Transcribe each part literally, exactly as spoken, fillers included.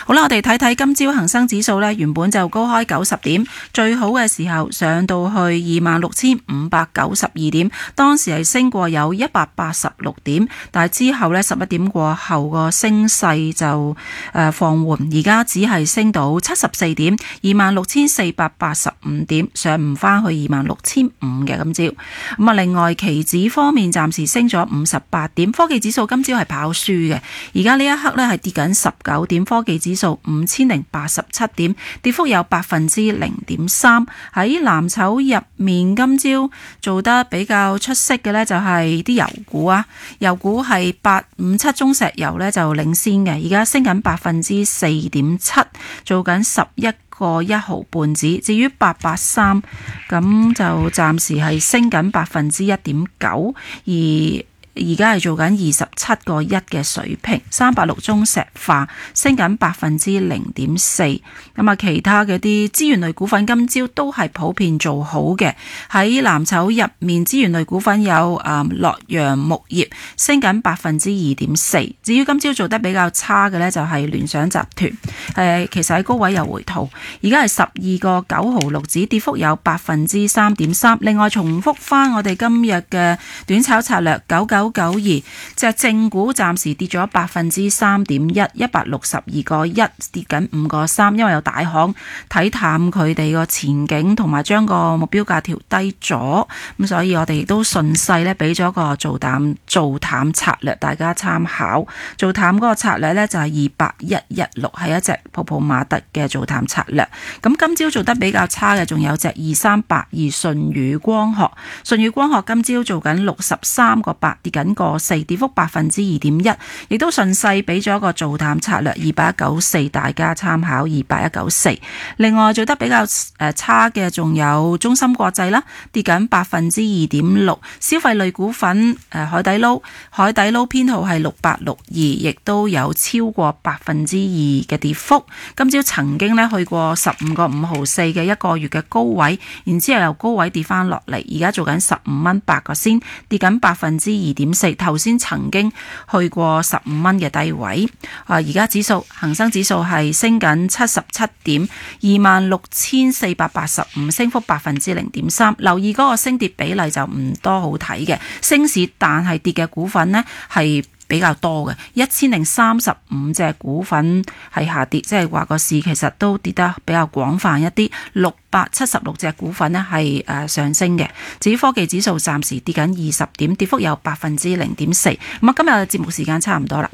好啦，我哋睇睇今朝恒生指數呢，原本就高開九十點，最好嘅時候上到去二萬六千五百九十二點，當時係升過有一百八十六點，但係之後呢，十一點過後個升勢就誒放緩，而家只係升到七十四點，二萬六千四百八十五點，上唔翻去二萬六千五嘅今朝。咁啊，另外期指方面暫時升咗五十八點，科技指數今朝係跑輸嘅，而家呢一刻呢係跌緊十九點，科技指數五千零八十七點，跌幅有百分之零點三。喺藍籌入面，今朝做得比較出色嘅呢就係啲油股啊，油股係八五七中石油呢就領先嘅，而家升緊百分之四點七，做緊十一個一毫半子。至於八八三，咁就暫時係升緊百分之一點九，而而家係做緊二十七個一嘅水平。三百六中石化升緊百分之零點四。咁啊，其他嘅啲資源類股份今朝都係普遍做好嘅。喺藍籌入面，資源類股份有誒洛陽木業升緊百分之二點四。至於今朝做得比較差嘅呢，就係聯想集團。誒，其實喺高位有回吐，而家係十二個九毫六子，跌幅有百分之三點三。另外重複翻我哋今日嘅短炒策略，九九九二隻正股暫時跌咗百分之三點一，一百六十二個一，跌緊五個三，因為有大行睇淡佢哋個前景，同埋將個目標價調低咗，咁所以我哋亦都順勢咧俾咗個做淡做淡策略，大家參考。做淡嗰個策略呢，就係二八一一六，係一隻泡泡瑪特嘅做淡策略。咁今朝做得比較差嘅仲有隻二三八二舜宇光學，舜宇光學今朝做緊六十三個八，跌緊個四，跌幅百分之二點一，亦都順勢俾咗個做淡策略二八一九四，大家參考二八一九四。另外做得比較誒差嘅仲有中芯國際啦，跌緊百分之二點六。消費類股份誒海底撈，海底撈編號係六八六二，亦都有超過百分之二嘅跌幅。今朝曾經咧去過十五個五毫四嘅一個月嘅高位，然之後由高位跌翻落嚟，而家做緊十五蚊八個先，跌緊百分之二點四。頭先曾經去過十五蚊嘅低位，啊，而家指數恒生指數係升緊七十七點，二萬六千四百八十五，升幅百分之零點三。留意嗰個升跌比例就唔多好睇嘅，升市但係跌嘅股份呢係比較多嘅，一千零三十五隻股份係下跌，即係話個市其實都跌得比較廣泛一啲。六百七十六隻股份呢係誒上升嘅。至於科技指數暫時跌緊二十點，跌幅有百分之零點四。咁啊，今日嘅節目時間差唔多啦。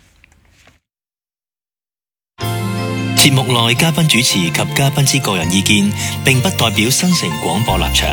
節目內嘉賓主持及嘉賓之個人意見，並不代表新城廣播立場。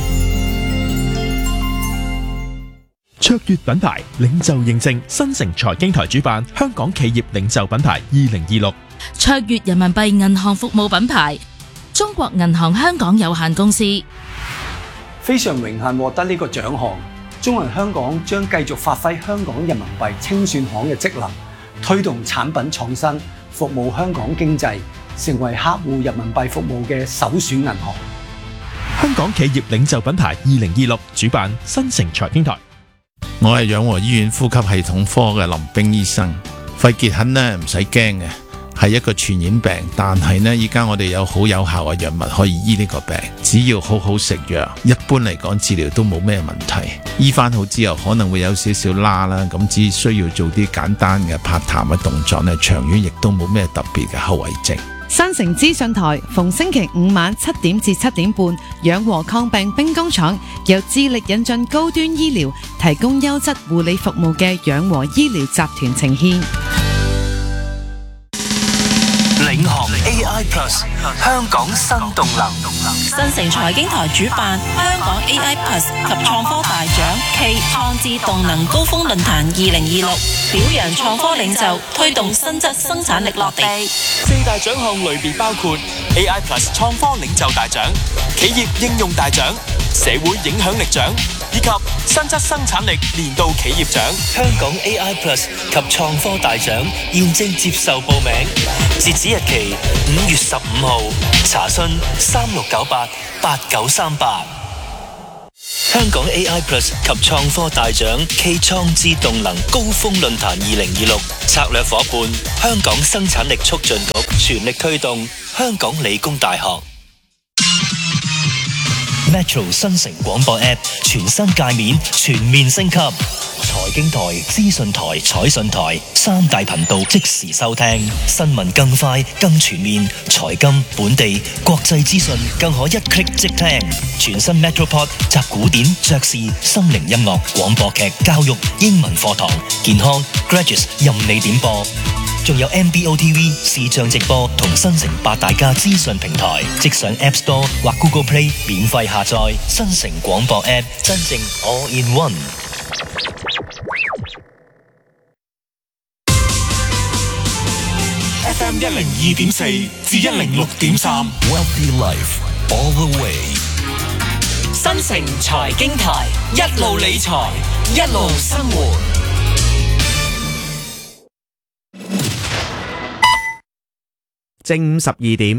卓越品牌領袖認證，新城財經台主辦香港企業領袖品牌二零二六。 卓越人民幣銀行服務品牌中國銀行香港有限公司。 非常榮幸獲得呢個獎項，中銀香港將繼續發揮香港人民幣清算行嘅職能，推動產品創新，服務香港經濟，成為客戶人民幣服務嘅首選銀行。 香港企業領袖品牌二零二六主辦新城財經台。 我係養和醫院呼吸系統科嘅林冰醫生。肺結核呢唔使驚嘅，係一個傳染病，但係呢依家我哋有好有效嘅藥物可以醫呢個病，只要好好食藥，一般嚟講治療都冇咩問題。醫翻好之後可能會有少少拉啦，咁只需要做啲簡單嘅拍痰嘅動作呢，長遠亦都冇咩特別嘅後遺症。 新城資訊台逢星期五晚七點至七點半，養和抗病兵工廠由致力引進高端醫療，提供優質護理服務嘅養和醫療集團呈獻。 領航 A I Plus 香港新動能， 新城財經台主辦香港 A I Plus 及創科大獎暨創智動能高峰論壇二零二六，表揚創科領袖，推動新質生產力落地。 四大獎項類別包括 A I Plus 創科領袖大獎、企業應用大獎、社會影響力獎以及新質生產力年度企業獎。 香港 A I Plus 及創科大獎現正接受報名，截止日期五月十五號，查詢三六九八八九三八。 香港 A I Plus 及創科大獎暨創智動能高峰論壇二零二六策略夥伴香港生產力促進局全力推動香港理工大學。Metro 新城廣播 App 全新界面全面升級，財經台、資訊台、彩訊台三大頻道即時收聽，新聞更快更全面，財金、本地、國際資訊更可一 click 即聽。全新 Metropod 集古典、爵士、心靈音樂、廣播劇、教育、英文課堂、健康、Graduates 任你點播。仲有 M B O T V 視像直播同新城八大家資訊平台，即上 App Store 或 Google Play 免費下載新城廣播 App， 真正 All in One。 F M 一零二點四至一零六點三 Wealthy Life All the Way。 新城財經台，一路理財，一路生活。 正午十二點，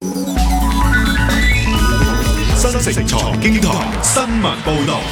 新城財經台新聞報道。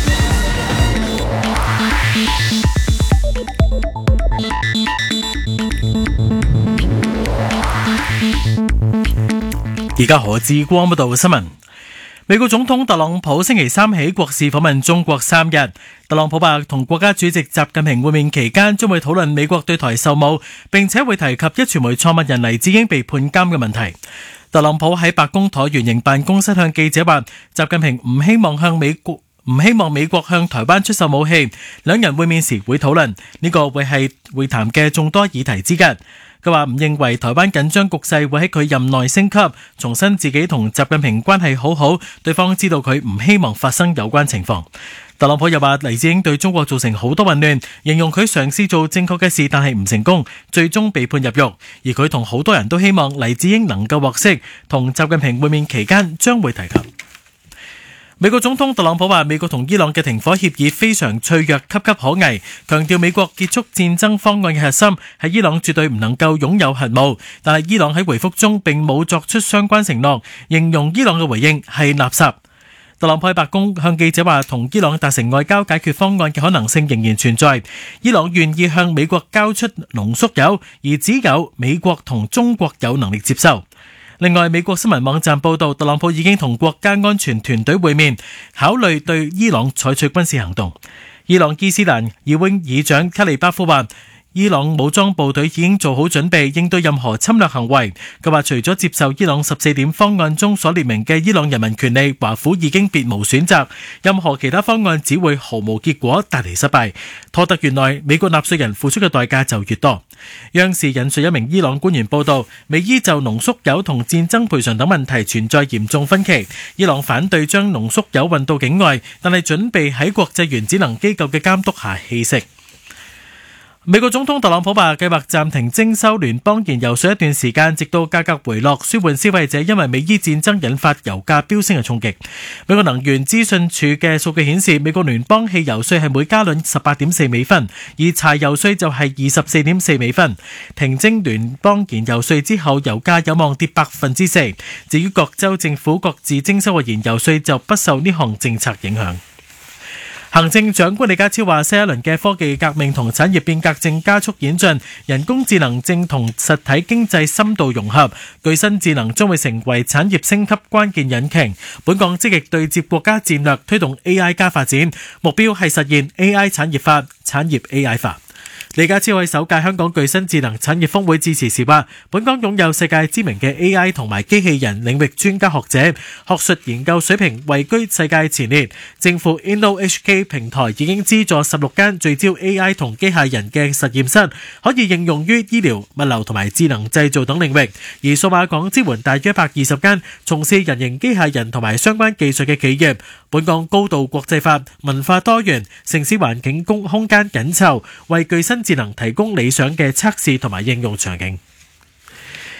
而家何志光報道新聞。美國總統特朗普星期三起國事訪問中國三日。特朗普話同國家主席習近平會面期間，將會討論美國對台售武，並且會提及壹傳媒創辦人黎智英被判監嘅問題。特朗普喺白宮橢圓形辦公室向記者話，習近平唔希望向美國唔希望美國向台灣出售武器，兩人會面時會討論，呢個會係會談嘅眾多議題之一。佢話唔認為台灣緊張局勢會喺佢任內升級，重申自己同習近平關係好好，對方知道佢唔希望發生有關情況。特朗普又話黎智英對中國造成好多混亂，形容佢嘗試做正確嘅事，但係唔成功，最終被判入獄。而佢同好多人都希望黎智英能夠獲釋，同習近平會面期間將會提及。美國總統特朗普話，美國同伊朗嘅停火協議非常脆弱、岌岌可危，強調美國結束戰爭方案嘅核心係伊朗絕對唔能夠擁有核武，但係伊朗喺回覆中並冇作出相關承諾，形容伊朗嘅回應係垃圾。特朗普喺白宮向記者話，同伊朗達成外交解決方案嘅可能性仍然存在，伊朗願意向美國交出濃縮鈾，而只有美國同中國有能力接受。另外，美國新聞網站報道，特朗普已經同國家安全團隊會面，考慮對伊朗採取軍事行動。伊朗伊斯蘭議會議長卡利巴夫話，伊朗武裝部隊已經做好準備應對任何侵略行為。佢話除咗接受伊朗十四點方案中所列明嘅伊朗人民權利，華府已經別無選擇，任何其他方案只會毫無結果，帶嚟失敗，拖得越耐，美國納稅人付出嘅代價就越多。央視引述一名伊朗官員報道，美伊就濃縮鈾同戰爭賠償等問題存在嚴重分歧，伊朗反對將濃縮鈾運到境外，但係準備喺國際原子能機構嘅監督下棄食。美國總統特朗普話計劃暫停徵收聯邦燃油稅一段時間，直到價格回落，舒緩消費者因為美伊戰爭引發油價飆升嘅衝擊。美國能源資訊署嘅數據顯示，美國聯邦汽油稅係每加侖十八點四美分，而柴油稅就係二十四點四美分。停徵聯邦燃油稅之後，油價有望跌百分之四。至於各州政府各自徵收嘅燃油稅就不受呢項政策影響。行政長官李家超話，新一輪嘅科技革命同產業變革正加速演進，人工智能正同實體經濟深度融合，具身智能將會成為產業升級關鍵引擎。本港積極對接國家戰略，推動 A I 加發展，目標係實現 A I 產業化、產業 A I 化。李家超喺首屆香港具身智能產業峰會致辭時話，本港擁有世界知名嘅 A I 同埋機器人領域專家學者，學術研究水平位居世界前列。政府 InnoHK 平台已經資助十六間聚焦 A I 同機械人嘅實驗室，可以應用於醫療、物流同埋智能製造等領域。而數碼港支援大約一百二十間從事人形機械人同埋相關技術嘅企業。本港高度國際化、文化多元、城市環境公空間緊湊，為具身智能提供理想嘅測試同埋應用場景。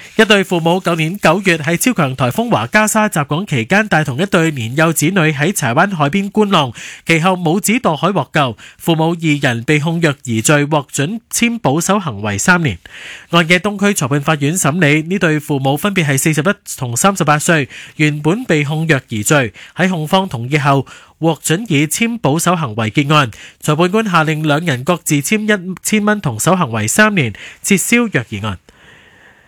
一對父母舊年九月喺超強颱風華加莎襲港期間，帶同一對年幼子女喺柴灣海邊觀浪，其後母子墮海獲救，父母二人被控虐兒罪，獲准簽保守行為三年。案嘅東區裁判法院審理，呢對父母分別係四十一同三十八歲，原本被控虐兒罪，喺控方同意後獲准以簽保守行為結案。裁判官下令兩人各自簽一千蚊同守行為三年，撤銷虐兒案。